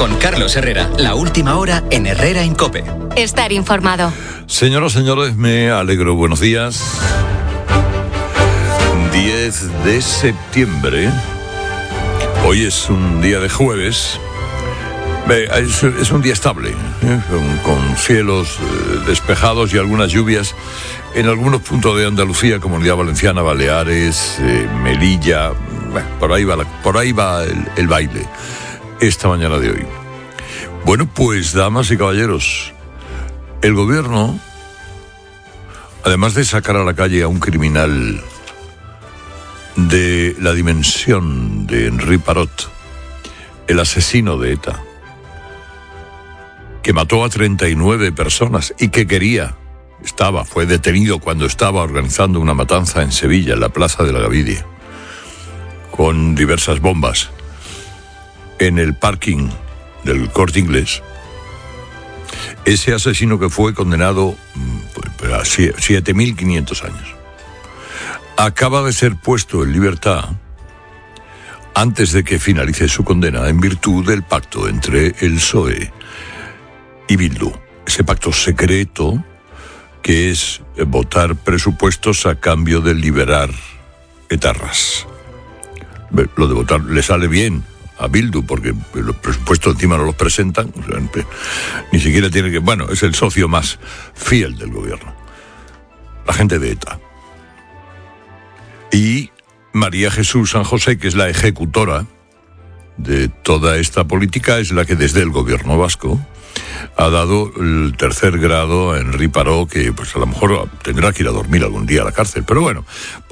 Con Carlos Herrera, la última hora en Herrera en COPE. Estar informado. Señoras, señores, me alegro. Buenos días. 10 de septiembre. Hoy es un día de jueves. Es un día estable, con cielos despejados y algunas lluvias en algunos puntos de Andalucía, Comunidad Valenciana, Baleares, Melilla. Por ahí va el baile esta mañana de hoy. Bueno, pues, damas y caballeros, el gobierno, además de sacar a la calle a un criminal de la dimensión de Henri Parot, el asesino de ETA, que mató a 39 personas y que fue detenido cuando estaba organizando una matanza en Sevilla, en la Plaza de la Gavidia, con diversas bombas en el parking del Corte Inglés. Ese asesino que fue condenado a 7.500 años acaba de ser puesto en libertad antes de que finalice su condena, en virtud del pacto entre el PSOE y Bildu. Ese pacto secreto que es votar presupuestos a cambio de liberar etarras. Lo de votar le sale bien a Bildu, porque los presupuestos encima no los presentan, ni siquiera tiene que... Bueno, es el socio más fiel del gobierno, la gente de ETA. Y María Jesús San José, que es la ejecutora de toda esta política, es la que desde el gobierno vasco ha dado el tercer grado a Henri Parot, que pues a lo mejor tendrá que ir a dormir algún día a la cárcel, pero bueno,